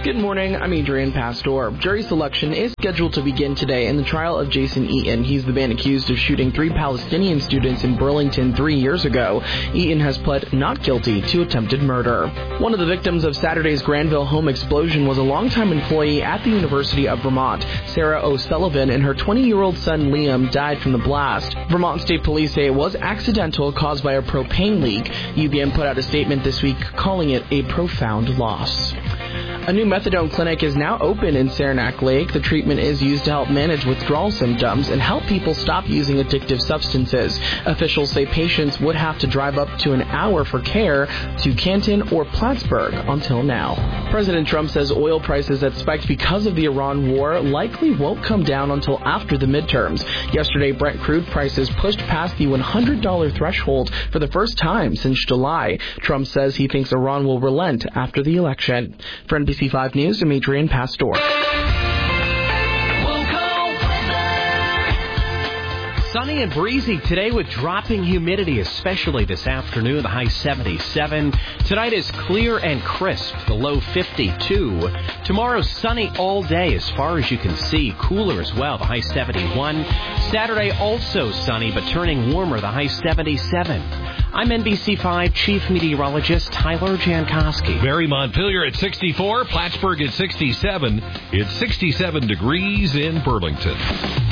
Good morning, I'm Adrian Pastor. Jury selection is scheduled to begin today in the trial of Jason Eaton. He's the man accused of shooting 3 Palestinian students in Burlington 3 years ago. Eaton has pled not guilty to attempted murder. One of the victims of Saturday's Granville home explosion was a longtime employee at the University of Vermont. Sarah O'Sullivan and her 20-year-old son Liam died from the blast. Vermont State Police say it was accidental, caused by a propane leak. UVM put out a statement this week calling it a profound loss. A new methadone clinic is now open in Saranac Lake. The treatment is used to help manage withdrawal symptoms and help people stop using addictive substances. Officials say patients would have to drive up to an hour for care to Canton or Plattsburgh until now. President Trump says oil prices that spiked because of the Iran war likely won't come down until after the midterms. Yesterday, Brent crude prices pushed past the $100 threshold for the first time since July. Trump says he thinks Iran will relent after the election. For NBC5 News, I'm Adrian Pastor. Sunny and breezy today with dropping humidity, especially this afternoon, the high 77. Tonight is clear and crisp, the low 52. Tomorrow, sunny all day as far as you can see, cooler as well, the high 71. Saturday, also sunny, but turning warmer, the high 77. I'm NBC5 Chief Meteorologist Tyler Jankowski. Barry Montpelier at 64, Plattsburgh at 67. It's 67 degrees in Burlington.